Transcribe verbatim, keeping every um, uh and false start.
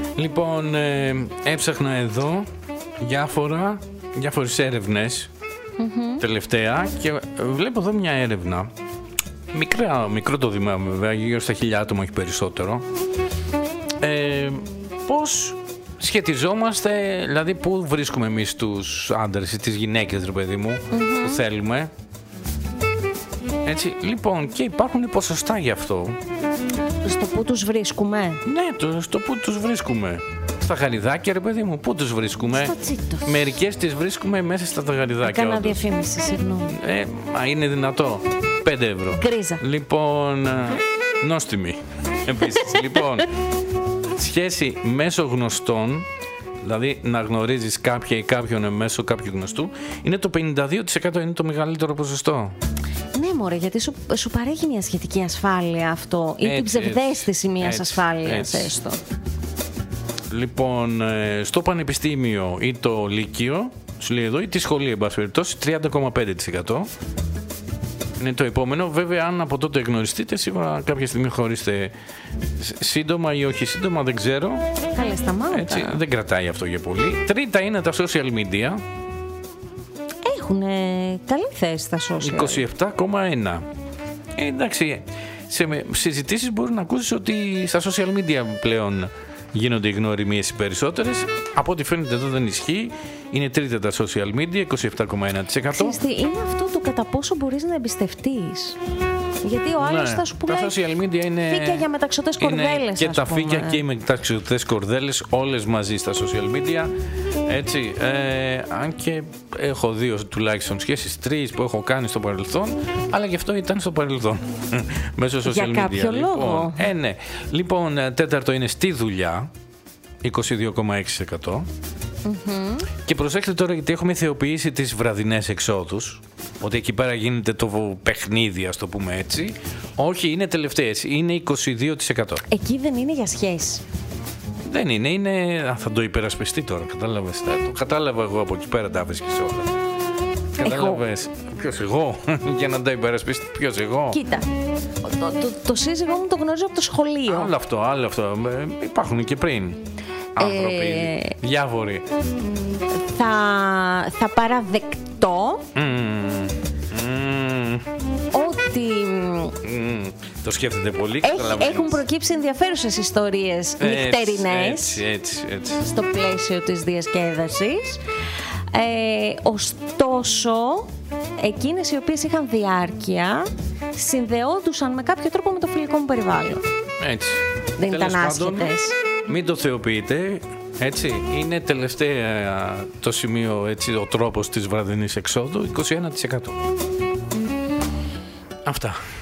Λοιπόν, ε, έψαχνα εδώ διάφορα, διάφορες έρευνες mm-hmm. τελευταία και βλέπω εδώ μια έρευνα. Μικρά, μικρό το δήμα βέβαια, γύρω στα χιλιά άτομα, όχι περισσότερο. Ε, πώς σχετιζόμαστε, δηλαδή πού βρίσκουμε εμείς τους άντρες ή τις γυναίκες, ρε παιδί μου, mm-hmm. που θέλουμε. Έτσι, λοιπόν, και υπάρχουν ποσοστά γι' αυτό. Στο πού τους βρίσκουμε. Ναι, το, στο πού τους βρίσκουμε. Στα γαριδάκια, ρε παιδί μου, πού τους βρίσκουμε. Στο τσίτος. Μερικές τις βρίσκουμε μέσα στα γαριδάκια. Κάνα διαφήμιση, συγγνώμη. Ε, μα είναι δυνατό. πέντε ευρώ. Γκρίζα. Λοιπόν, νόστιμη. Επίσης, λοιπόν, σχέση μέσω γνωστών, δηλαδή να γνωρίζεις κάποια ή κάποιον μέσω κάποιου γνωστού, είναι το πενήντα δύο τοις εκατό, είναι το μεγαλύτερο ποσοστό. Ναι, μωρέ, γιατί σου, σου παρέχει μια σχετική ασφάλεια αυτό, ή την ψευδαίσθηση μιας ασφάλειας, έστω. Λοιπόν, στο πανεπιστήμιο ή το λύκειο, σου λέει εδώ, ή τη σχολή, εν πάση περιπτώσει, τριάντα κόμμα πέντε τοις εκατό. Είναι το επόμενο. Βέβαια, αν από τότε γνωριστείτε, σίγουρα κάποια στιγμή χωρίσετε σύντομα ή όχι σύντομα, δεν ξέρω. Καλέ, σταμάτα. Έτσι, δεν κρατάει αυτό για πολύ. Τρίτα είναι τα social media. Έχουν καλή θέση τα social. είκοσι επτά κόμμα ένα. Ε, εντάξει, σε συζητήσεις μπορεί να ακούσεις ότι στα social media πλέον γίνονται οι γνωριμίες οι περισσότερες. Από ό,τι φαίνεται εδώ δεν ισχύει. Είναι τρίτα τα social media, είκοσι επτά κόμμα ένα τοις εκατό. Ξέρετε, είναι αυτό το κατά πόσο μπορείς να εμπιστευτείς. Γιατί ο άλλος ναι, θα σου πει. Τα social media είναι. Φύκια για μεταξωτές κορδέλες. Και τα φύκια και οι μεταξωτές κορδέλες, όλες μαζί στα social media. Έτσι. Ε, αν και έχω δύο τουλάχιστον σχέσεις, τρεις που έχω κάνει στο παρελθόν, αλλά γι' αυτό ήταν στο παρελθόν. Μέσω social για media. Για κάποιο λοιπόν, λόγο. Ε, ναι. Λοιπόν, τέταρτο είναι στη δουλειά, είκοσι δύο κόμμα έξι τοις εκατό. Mm-hmm. Και προσέξτε τώρα, γιατί έχουμε θεοποιήσει τις βραδινές εξόδους, ότι εκεί πέρα γίνεται το παιχνίδι, ας το πούμε έτσι. Όχι, είναι τελευταίες, είναι είκοσι δύο τοις εκατό. Εκεί δεν είναι για σχέση. Δεν είναι, είναι. Α, θα το υπερασπιστεί τώρα, κατάλαβες. Το κατάλαβα εγώ από εκεί πέρα, τα βρίσκεις όλα. Κατάλαβες. Ποιος εγώ, για να τα υπερασπιστεί, ποιος εγώ. Κοίτα, το, το, το, το σύζυγό μου το γνωρίζω από το σχολείο. Άλλο αυτό, άλλο αυτό. Ε, υπάρχουν και πριν. Άνθρωποι, ε, διάφοροι. Θα, θα παραδεκτώ mm, mm, ότι mm, το σκέφτεται πολύ. Έχει, έχουν προκύψει ενδιαφέρουσες ιστορίες νυχτερινές έτσι, έτσι, έτσι. στο πλαίσιο της διασκέδασης. Ε, ωστόσο, εκείνες οι οποίες είχαν διάρκεια συνδεόντουσαν με κάποιο τρόπο με το φιλικό μου περιβάλλον. Έτσι. Δεν Τέλος ήταν πάντων, άσχετες. Μην το θεοποιείτε, έτσι. Είναι τελευταία το σημείο, έτσι, ο τρόπος της βραδινής εξόδου, είκοσι ένα τοις εκατό. Αυτά.